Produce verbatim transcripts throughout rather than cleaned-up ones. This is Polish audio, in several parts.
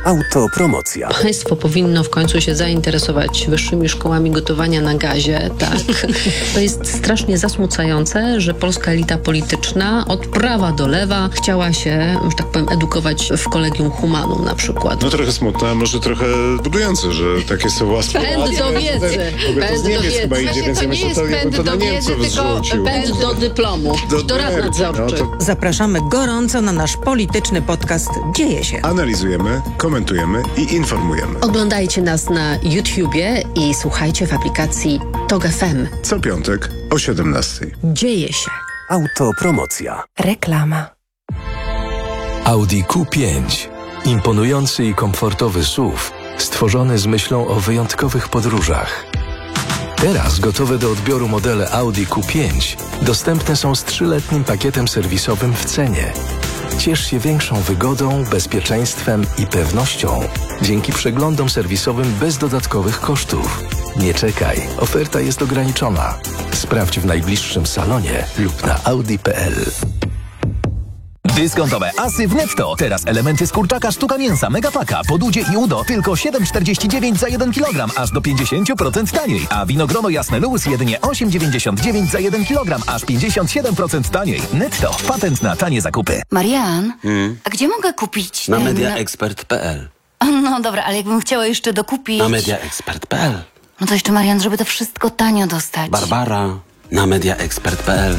Autopromocja. Państwo powinno w końcu się zainteresować wyższymi szkołami gotowania na gazie, tak? To jest strasznie zasmucające, że polska elita polityczna od prawa do lewa chciała się, że tak powiem, edukować w Collegium Humanum na przykład. No trochę smutne, a może trochę budujące, że takie są łaski. Pęd do wiedzy. Pęd do wiedzy. Chyba idzie, więc ja myślę, to jakby to na Niemców zrzucił. Pęd do dyplomu. Do, do rad nadzorczych. No to... Zapraszamy gorąco na nasz polityczny podcast Dzieje się. Analizujemy, komentujemy i informujemy. Oglądajcie nas na YouTubie i słuchajcie w aplikacji Tok F M. Co piątek o siedemnastej. Dzieje się. Autopromocja. Reklama. Audi Q pięć. Imponujący i komfortowy S U V, stworzony z myślą o wyjątkowych podróżach. Teraz gotowe do odbioru modele Audi Q pięć dostępne są z trzyletnim pakietem serwisowym w cenie. Ciesz się większą wygodą, bezpieczeństwem i pewnością dzięki przeglądom serwisowym bez dodatkowych kosztów. Nie czekaj, oferta jest ograniczona. Sprawdź w najbliższym salonie lub na audi kropka p l. Dyskontowe asy w Netto. Teraz elementy z kurczaka sztuka mięsa Megapaka, podudzie i udo tylko siedem czterdzieści dziewięć za jeden kilogram, aż do pięćdziesiąt procent taniej. A winogrono jasne Lewis jedynie osiem dziewięćdziesiąt dziewięć za jeden kilogram, aż pięćdziesiąt siedem procent taniej. Netto. Patent na tanie zakupy. Marian, hmm? a gdzie mogę kupić Na ten... mediaexpert kropka p l. No dobra, ale jakbym chciała jeszcze dokupić... Na mediaexpert kropka p l. No to jeszcze, Marian, żeby to wszystko tanio dostać. Barbara, na mediaexpert kropka p l.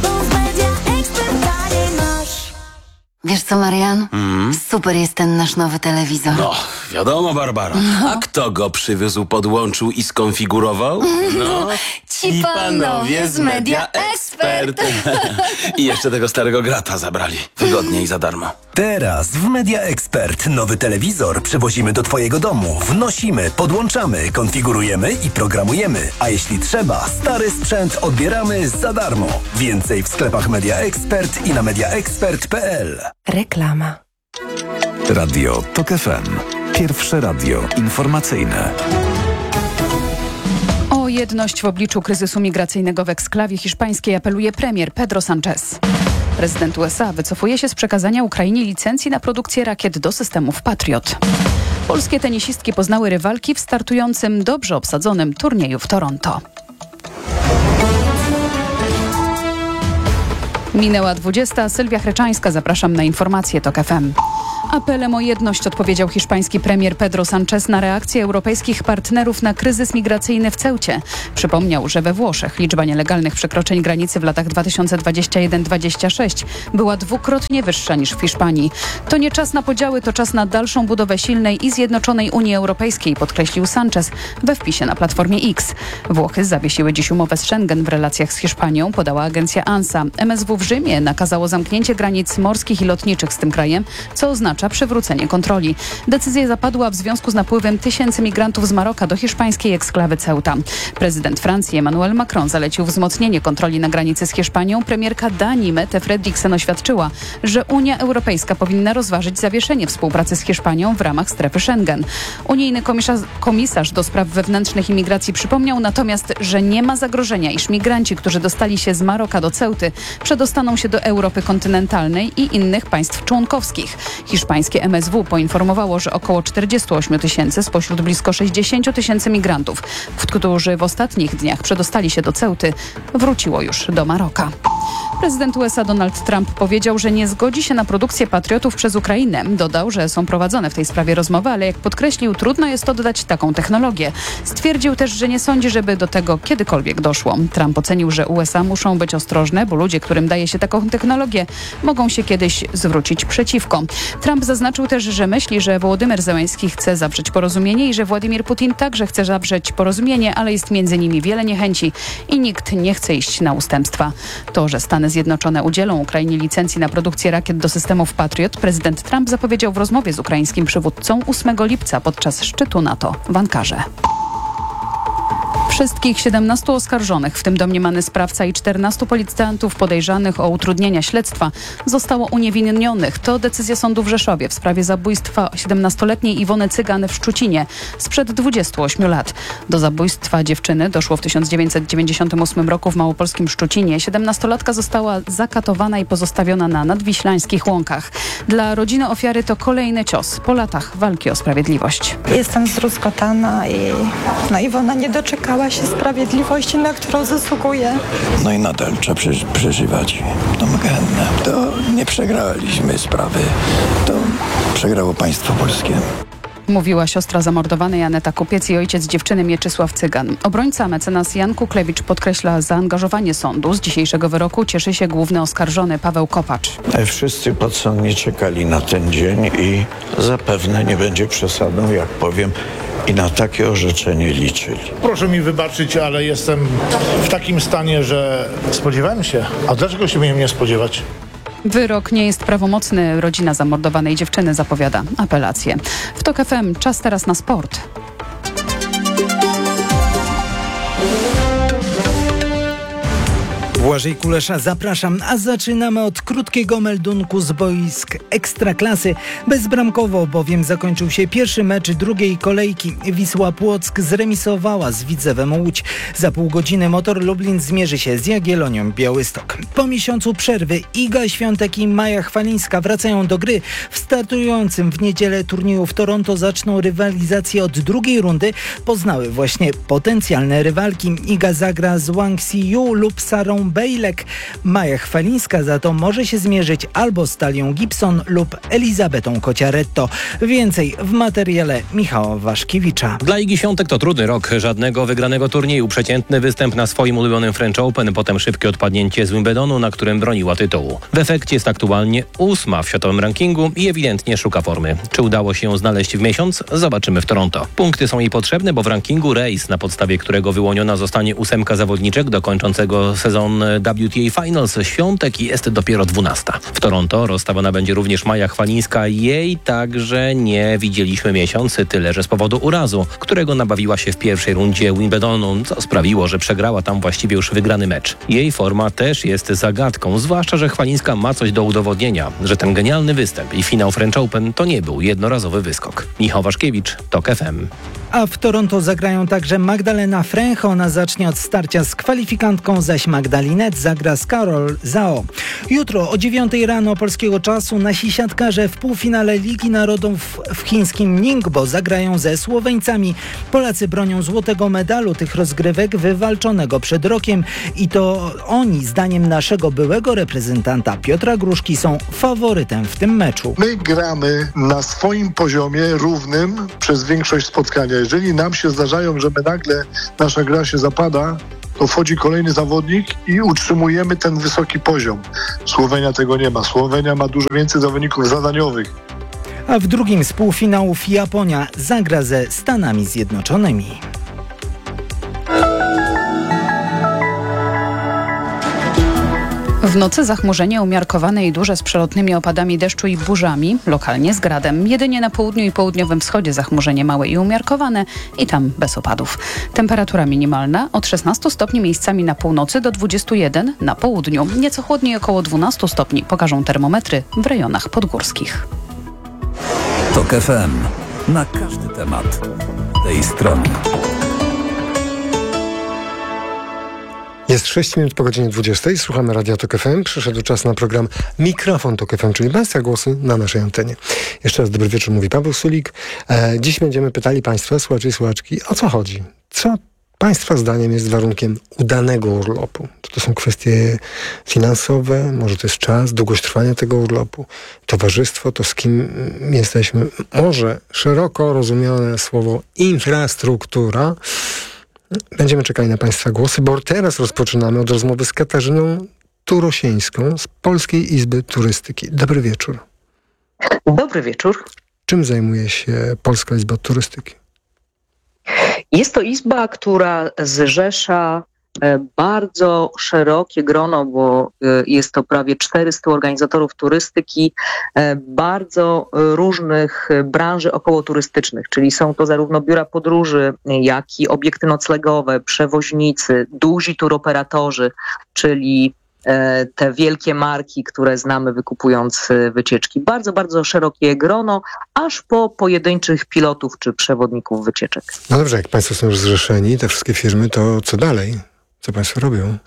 Wiesz co, Marian? Mm. Super jest ten nasz nowy telewizor. No, wiadomo, Barbara. No. A kto go przywiózł, podłączył i skonfigurował? No, ci panowie z Media Expert. I jeszcze tego starego grata zabrali. Wygodnie i za darmo. Teraz w Media Expert nowy telewizor przywozimy do twojego domu. Wnosimy, podłączamy, konfigurujemy i programujemy. A jeśli trzeba, stary sprzęt odbieramy za darmo. Więcej w sklepach Media Expert i na mediaexpert kropka p l. Reklama. Radio Tok F M. Pierwsze radio informacyjne. O jedność w obliczu kryzysu migracyjnego w eksklawie hiszpańskiej apeluje premier Pedro Sánchez. Prezydent U S A wycofuje się z przekazania Ukrainie licencji na produkcję rakiet do systemów Patriot. Polskie tenisistki poznały rywalki w startującym, dobrze obsadzonym turnieju w Toronto. Minęła dwudziesta. Sylwia Chreczańska. Zapraszam na informacje Tok F M. Apelem o jedność odpowiedział hiszpański premier Pedro Sánchez na reakcję europejskich partnerów na kryzys migracyjny w Ceucie. Przypomniał, że we Włoszech liczba nielegalnych przekroczeń granicy w latach dwa tysiące dwudziestym pierwszym do dwudziestego szóstego była dwukrotnie wyższa niż w Hiszpanii. To nie czas na podziały, to czas na dalszą budowę silnej i zjednoczonej Unii Europejskiej, podkreślił Sánchez we wpisie na Platformie X. Włochy zawiesiły dziś umowę z Schengen w relacjach z Hiszpanią, podała agencja ANSA. M S W w Rzymie nakazało zamknięcie granic morskich i lotniczych z tym krajem, co oznacza przywrócenie kontroli. Decyzja zapadła w związku z napływem tysięcy migrantów z Maroka do hiszpańskiej eksklawy Ceuta. Prezydent Francji Emmanuel Macron zalecił wzmocnienie kontroli na granicy z Hiszpanią. Premierka Danii Mette Frederiksen oświadczyła, że Unia Europejska powinna rozważyć zawieszenie współpracy z Hiszpanią w ramach strefy Schengen. Unijny komisarz, komisarz do spraw wewnętrznych i migracji przypomniał natomiast, że nie ma zagrożenia, iż migranci, którzy dostali się z Maroka do Ceuty, przedostaną się do Europy kontynentalnej i innych państw członkowskich. Hiszpańskie M S W poinformowało, że około czterdzieści osiem tysięcy spośród blisko sześćdziesiąt tysięcy migrantów, którzy w ostatnich dniach przedostali się do Ceuty, wróciło już do Maroka. Prezydent U S A Donald Trump powiedział, że nie zgodzi się na produkcję patriotów przez Ukrainę. Dodał, że są prowadzone w tej sprawie rozmowy, ale jak podkreślił, trudno jest oddać taką technologię. Stwierdził też, że nie sądzi, żeby do tego kiedykolwiek doszło. Trump ocenił, że U S A muszą być ostrożne, bo ludzie, którym daje się taką technologię, mogą się kiedyś zwrócić przeciwko. Trump zaznaczył też, że myśli, że Wołodymyr Zełenski chce zawrzeć porozumienie i że Władimir Putin także chce zawrzeć porozumienie, ale jest między nimi wiele niechęci i nikt nie chce iść na ustępstwa. To, że Stany Zjednoczone udzielą Ukrainie licencji na produkcję rakiet do systemów Patriot, prezydent Trump zapowiedział w rozmowie z ukraińskim przywódcą ósmego lipca podczas szczytu NATO w Ankarze. Wszystkich siedemnastu oskarżonych, w tym domniemany sprawca i czternastu policjantów podejrzanych o utrudnienia śledztwa, zostało uniewinnionych. To decyzja sądu w Rzeszowie w sprawie zabójstwa siedemnastoletniej Iwony Cygan w Szczucinie sprzed dwudziestu ośmiu lat. Do zabójstwa dziewczyny doszło w tysiąc dziewięćset dziewięćdziesiątym ósmym roku w małopolskim Szczucinie. siedemnastolatka została zakatowana i pozostawiona na nadwiślańskich łąkach. Dla rodziny ofiary to kolejny cios po latach walki o sprawiedliwość. Jestem zdruzgotana i no Iwona nie doczekała się sprawiedliwości, na którą zasługuje. No i nadal trzeba przeży- przeżywać tą gennę. To nie przegraliśmy sprawy, to przegrało państwo polskie. Mówiła siostra zamordowanej Aneta Kupiec i ojciec dziewczyny Mieczysław Cygan. Obrońca mecenas Jan Kuklewicz podkreśla zaangażowanie sądu. Z dzisiejszego wyroku cieszy się główny oskarżony Paweł Kopacz. Wszyscy podsądni czekali na ten dzień i zapewne nie będzie przesadą, jak powiem, i na takie orzeczenie liczyli. Proszę mi wybaczyć, ale jestem w takim stanie, że spodziewałem się. A dlaczego się miałem nie spodziewać? Wyrok nie jest prawomocny. Rodzina zamordowanej dziewczyny zapowiada apelację. W TOK F M czas teraz na sport. Błażej Kulesza, zapraszam, a zaczynamy od krótkiego meldunku z boisk Ekstraklasy. Bezbramkowo bowiem zakończył się pierwszy mecz drugiej kolejki. Wisła Płock zremisowała z Widzewem Łódź. Za pół godziny Motor Lublin zmierzy się z Jagiellonią Białystok. Po miesiącu przerwy Iga Świątek i Maja Chwalińska wracają do gry. W startującym w niedzielę turnieju w Toronto zaczną rywalizację od drugiej rundy. Poznały właśnie potencjalne rywalki. Iga zagra z Wang Xiyu lub Sarą Bejlek. Maja Chwalińska za to może się zmierzyć albo z Talią Gibson lub Elizabetą Kociaretto. Więcej w materiale Michała Waszkiewicza. Dla Igi Świątek to trudny rok. Żadnego wygranego turnieju. Przeciętny występ na swoim ulubionym French Open, potem szybkie odpadnięcie z Wimbledonu, na którym broniła tytułu. W efekcie jest aktualnie ósma w światowym rankingu i ewidentnie szuka formy. Czy udało się ją znaleźć w miesiąc? Zobaczymy w Toronto. Punkty są jej potrzebne, bo w rankingu Race, na podstawie którego wyłoniona zostanie ósemka zawodniczek dokończącego sezon W T A Finals Świątek jest dopiero dwunasta. W Toronto rozstawiona będzie również Maja Chwalińska. Jej także nie widzieliśmy miesiąc, tyle że z powodu urazu, którego nabawiła się w pierwszej rundzie Wimbledonu, co sprawiło, że przegrała tam właściwie już wygrany mecz. Jej forma też jest zagadką, zwłaszcza że Chwalińska ma coś do udowodnienia, że ten genialny występ i finał French Open to nie był jednorazowy wyskok. Michał Waszkiewicz, TOK F M. A w Toronto zagrają także Magdalena Fręch. Ona zacznie od starcia z kwalifikantką, zaś Magdalinet zagra z Karol Zhao. Jutro o dziewiątej rano polskiego czasu nasi siatkarze w półfinale Ligi Narodów w chińskim Ningbo zagrają ze Słoweńcami. Polacy bronią złotego medalu tych rozgrywek wywalczonego przed rokiem i to oni, zdaniem naszego byłego reprezentanta Piotra Gruszki, są faworytem w tym meczu. My gramy na swoim poziomie równym przez większość spotkania. Jeżeli nam się zdarzają, że my nagle nasza gra się zapada, to wchodzi kolejny zawodnik i utrzymujemy ten wysoki poziom. Słowenia tego nie ma. Słowenia ma dużo więcej zawodników zadaniowych. A w drugim z półfinałów Japonia zagra ze Stanami Zjednoczonymi. W nocy zachmurzenie umiarkowane i duże z przelotnymi opadami deszczu i burzami, lokalnie z gradem. Jedynie na południu i południowym wschodzie zachmurzenie małe i umiarkowane i tam bez opadów. Temperatura minimalna od szesnastu stopni miejscami na północy do dwudziestu jeden na południu. Nieco chłodniej około dwunastu stopni pokażą termometry w rejonach podgórskich. TOK F M. Na każdy temat tej strony. Jest sześć minut po godzinie dwudziestej. Słuchamy Radia TOK F M. Przyszedł czas na program Mikrofon TOK F M, czyli Państwa głosy na naszej antenie. Jeszcze raz dobry wieczór, mówi Paweł Sulik. E, dziś będziemy pytali Państwa, słuchaczy i słuchaczki, o co chodzi? Co Państwa zdaniem jest warunkiem udanego urlopu? Czy to są kwestie finansowe? Może to jest czas, długość trwania tego urlopu? Towarzystwo, to z kim jesteśmy? Może szeroko rozumiane słowo infrastruktura? Będziemy czekali na Państwa głosy, bo teraz rozpoczynamy od rozmowy z Katarzyną Turosieńską z Polskiej Izby Turystyki. Dobry wieczór. Dobry wieczór. Czym zajmuje się Polska Izba Turystyki? Jest to izba, która zrzesza bardzo szerokie grono, bo jest to prawie czterystu organizatorów turystyki, bardzo różnych branży okołoturystycznych, czyli są to zarówno biura podróży, jak i obiekty noclegowe, przewoźnicy, duzi turoperatorzy, czyli te wielkie marki, które znamy wykupując wycieczki. Bardzo, bardzo szerokie grono, aż po pojedynczych pilotów czy przewodników wycieczek. No dobrze, jak Państwo są już zrzeszeni, te wszystkie firmy, to co dalej? Co Państwo robią?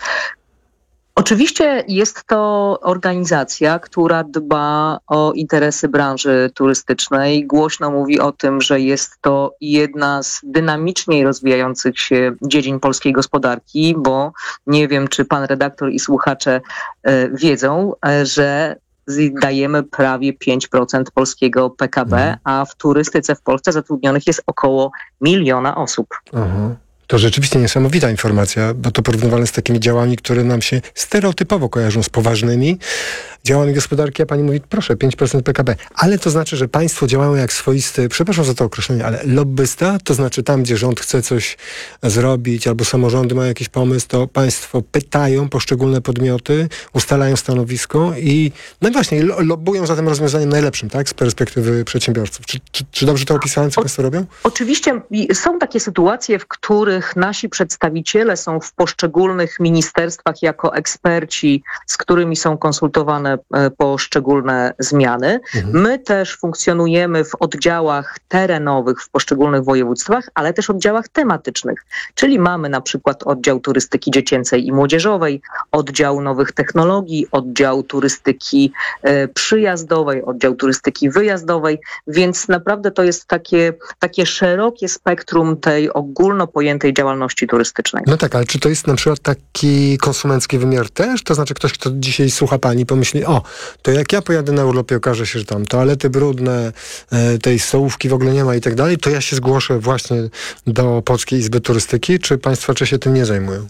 Oczywiście jest to organizacja, która dba o interesy branży turystycznej. Głośno mówi o tym, że jest to jedna z dynamiczniej rozwijających się dziedzin polskiej gospodarki, bo nie wiem, czy pan redaktor i słuchacze e, wiedzą, e, że dajemy prawie pięć procent polskiego P K B, a w turystyce w Polsce zatrudnionych jest około miliona osób. Aha. To rzeczywiście niesamowita informacja, bo to porównywalne z takimi działami, które nam się stereotypowo kojarzą z poważnymi działami gospodarki, a pani mówi, proszę, pięć procent P K B. Ale to znaczy, że państwo działają jak swoisty, przepraszam za to określenie, ale lobbysta, to znaczy tam, gdzie rząd chce coś zrobić, albo samorządy mają jakiś pomysł, to państwo pytają poszczególne podmioty, ustalają stanowisko i no i właśnie lobbują za tym rozwiązaniem najlepszym, tak, z perspektywy przedsiębiorców. Czy, czy, czy dobrze to opisałem, co o, państwo robią? Oczywiście są takie sytuacje, w których nasi przedstawiciele są w poszczególnych ministerstwach jako eksperci, z którymi są konsultowane poszczególne zmiany. Mhm. My też funkcjonujemy w oddziałach terenowych w poszczególnych województwach, ale też oddziałach tematycznych. Czyli mamy na przykład oddział turystyki dziecięcej i młodzieżowej, oddział nowych technologii, oddział turystyki e, przyjazdowej, oddział turystyki wyjazdowej, więc naprawdę to jest takie, takie szerokie spektrum tej ogólno pojętej działalności turystycznej. No tak, ale czy to jest na przykład taki konsumencki wymiar też? To znaczy ktoś, kto dzisiaj słucha pani, pomyśli, o, to jak ja pojadę na urlop i okaże się, że tam toalety brudne, tej stołówki w ogóle nie ma i tak dalej, to ja się zgłoszę właśnie do Polskiej Izby Turystyki, czy państwa czy się tym nie zajmują?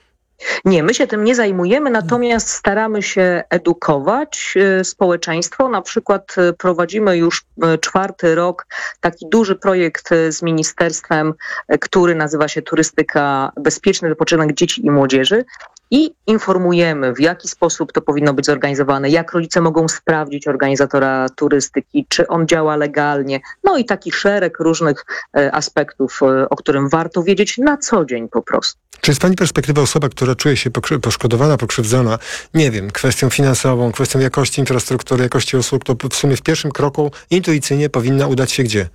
Nie, my się tym nie zajmujemy, natomiast staramy się edukować społeczeństwo. Na przykład prowadzimy już czwarty rok taki duży projekt z ministerstwem, który nazywa się Turystyka Bezpieczny Wypoczynek Dzieci i Młodzieży. I informujemy, w jaki sposób to powinno być zorganizowane, jak rodzice mogą sprawdzić organizatora turystyki, czy on działa legalnie, no i taki szereg różnych e, aspektów, e, o którym warto wiedzieć na co dzień po prostu. Czy z pani perspektywy osoba, która czuje się poszkodowana, pokrzywdzona, nie wiem, kwestią finansową, kwestią jakości infrastruktury, jakości usług, to w sumie w pierwszym kroku intuicyjnie powinna udać się gdzie?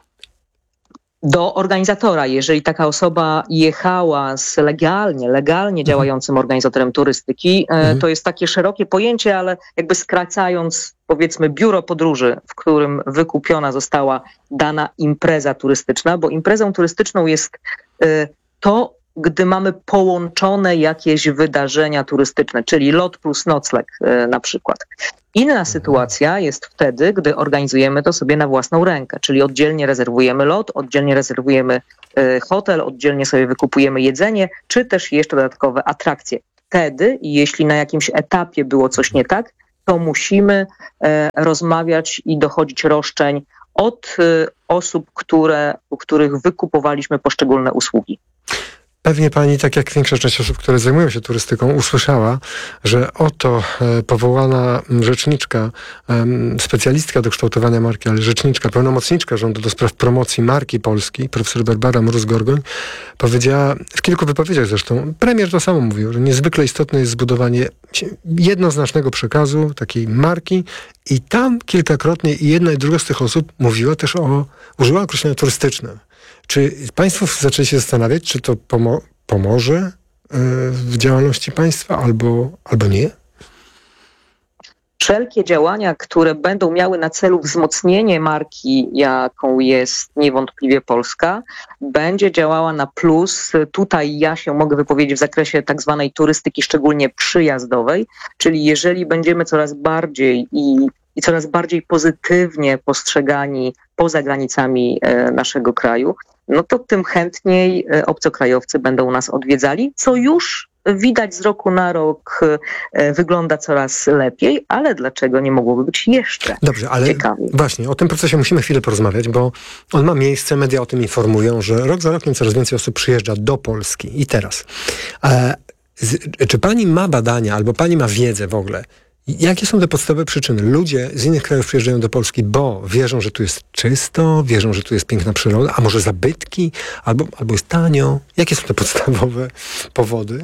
Do organizatora, jeżeli taka osoba jechała z legalnie, legalnie działającym organizatorem turystyki, mhm. to jest takie szerokie pojęcie, ale jakby skracając, powiedzmy, biuro podróży, w którym wykupiona została dana impreza turystyczna, bo imprezą turystyczną jest y, to, gdy mamy połączone jakieś wydarzenia turystyczne, czyli lot plus nocleg y, na przykład. Inna sytuacja jest wtedy, gdy organizujemy to sobie na własną rękę, czyli oddzielnie rezerwujemy lot, oddzielnie rezerwujemy y, hotel, oddzielnie sobie wykupujemy jedzenie, czy też jeszcze dodatkowe atrakcje. Wtedy, jeśli na jakimś etapie było coś nie tak, to musimy y, rozmawiać i dochodzić roszczeń od y, osób, które, u których wykupowaliśmy poszczególne usługi. Pewnie pani, tak jak większa część osób, które zajmują się turystyką, usłyszała, że oto e, powołana rzeczniczka, e, specjalistka do kształtowania marki, ale rzeczniczka, pełnomocniczka rządu do spraw promocji marki polskiej, profesor Barbara Mróz-Gorgoń, powiedziała, w kilku wypowiedziach zresztą, premier to samo mówił, że niezwykle istotne jest zbudowanie jednoznacznego przekazu, takiej marki i tam kilkakrotnie i jedna i druga z tych osób mówiła też o, użyła określenia turystyczne. Czy państwo zaczęli się zastanawiać, czy to pomo- pomoże yy, w działalności państwa, albo, albo nie? Wszelkie działania, które będą miały na celu wzmocnienie marki, jaką jest niewątpliwie Polska, będzie działała na plus. Tutaj ja się mogę wypowiedzieć w zakresie tak zwanej turystyki szczególnie przyjazdowej, czyli jeżeli będziemy coraz bardziej i, i coraz bardziej pozytywnie postrzegani poza granicami e, naszego kraju, no to tym chętniej obcokrajowcy będą nas odwiedzali, co już widać z roku na rok wygląda coraz lepiej, ale dlaczego nie mogłoby być jeszcze Dobrze, ale ciekawiej? Właśnie, o tym procesie musimy chwilę porozmawiać, bo on ma miejsce, media o tym informują, że rok za rokiem coraz więcej osób przyjeżdża do Polski. I teraz, e, z, czy pani ma badania, albo pani ma wiedzę w ogóle, jakie są te podstawowe przyczyny? Ludzie z innych krajów przyjeżdżają do Polski, bo wierzą, że tu jest czysto, wierzą, że tu jest piękna przyroda, a może zabytki, albo, albo jest tanio. Jakie są te podstawowe powody?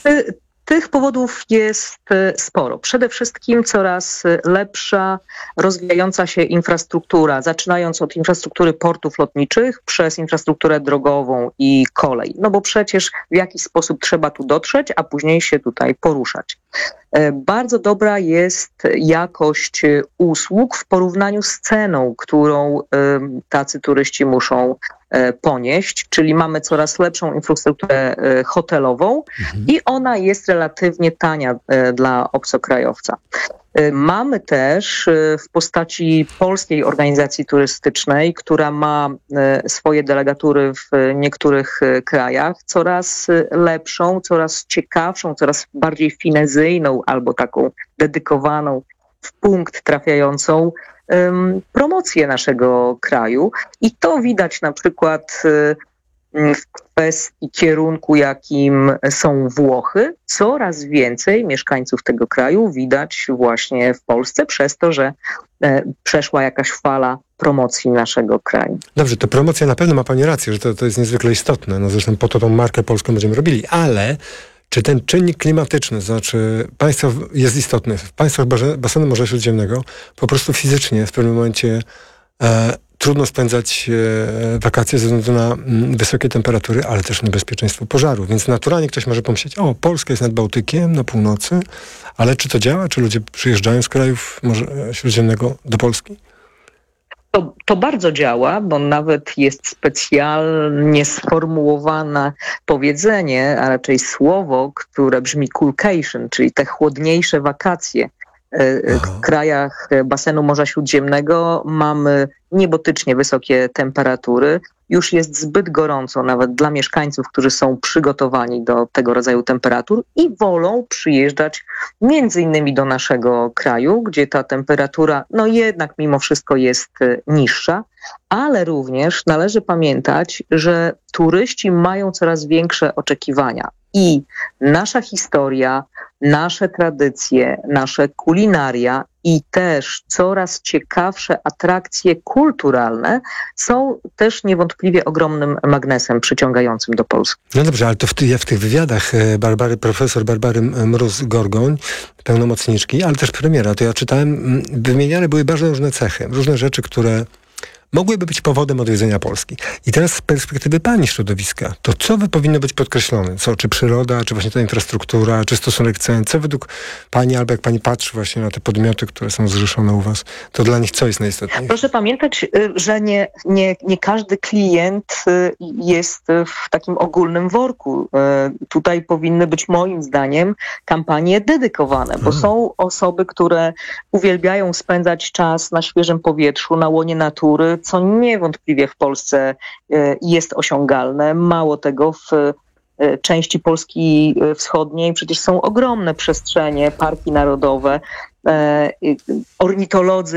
Tych powodów jest sporo. Przede wszystkim coraz lepsza, rozwijająca się infrastruktura, zaczynając od infrastruktury portów lotniczych przez infrastrukturę drogową i kolej. No bo przecież w jakiś sposób trzeba tu dotrzeć, a później się tutaj poruszać. Bardzo dobra jest jakość usług w porównaniu z ceną, którą tacy turyści muszą ponieść, czyli mamy coraz lepszą infrastrukturę hotelową mhm. i ona jest relatywnie tania dla obcokrajowca. Mamy też w postaci Polskiej Organizacji Turystycznej, która ma swoje delegatury w niektórych krajach, coraz lepszą, coraz ciekawszą, coraz bardziej finezyjną albo taką dedykowaną w punkt trafiającą um, promocję naszego kraju. I to widać na przykład w kwestii kierunku, jakim są Włochy. Coraz więcej mieszkańców tego kraju widać właśnie w Polsce przez to, że e, przeszła jakaś fala promocji naszego kraju. Dobrze, to promocja na pewno ma pani rację, że to, to jest niezwykle istotne. No zresztą po to tą markę polską będziemy robili, ale czy ten czynnik klimatyczny, znaczy państwa jest istotny, w państwach basenu Morza Śródziemnego po prostu fizycznie w pewnym momencie e, trudno spędzać e, wakacje ze względu na m, wysokie temperatury, ale też niebezpieczeństwo pożaru. Więc naturalnie ktoś może pomyśleć, o, Polska jest nad Bałtykiem, na północy, ale czy to działa? Czy ludzie przyjeżdżają z krajów Morza Śródziemnego do Polski? To, to bardzo działa, bo nawet jest specjalnie sformułowane powiedzenie, a raczej słowo, które brzmi coolcation, czyli te chłodniejsze wakacje. W krajach basenu Morza Śródziemnego mamy niebotycznie wysokie temperatury. Już jest zbyt gorąco nawet dla mieszkańców, którzy są przygotowani do tego rodzaju temperatur i wolą przyjeżdżać między innymi do naszego kraju, gdzie ta temperatura no jednak mimo wszystko jest niższa, ale również należy pamiętać, że turyści mają coraz większe oczekiwania i nasza historia, nasze tradycje, nasze kulinaria i też coraz ciekawsze atrakcje kulturalne są też niewątpliwie ogromnym magnesem przyciągającym do Polski. No dobrze, ale to w, ty, ja w tych wywiadach Barbary, profesor Barbary Mróz-Gorgoń, pełnomocniczki, ale też premiera, to ja czytałem, wymieniane były bardzo różne cechy, różne rzeczy, które mogłyby być powodem odwiedzenia Polski. I teraz z perspektywy pani środowiska, to co by powinno być podkreślone? Co, czy przyroda, czy właśnie ta infrastruktura, czy stosunek cen? Co według pani, albo jak pani patrzy właśnie na te podmioty, które są zrzeszone u was, to dla nich co jest najistotniejsze? Proszę pamiętać, że nie, nie, nie każdy klient jest w takim ogólnym worku. Tutaj powinny być moim zdaniem kampanie dedykowane, bo hmm. są osoby, które uwielbiają spędzać czas na świeżym powietrzu, na łonie natury, co niewątpliwie w Polsce jest osiągalne. Mało tego, w części Polski Wschodniej przecież są ogromne przestrzenie, parki narodowe, ornitolodzy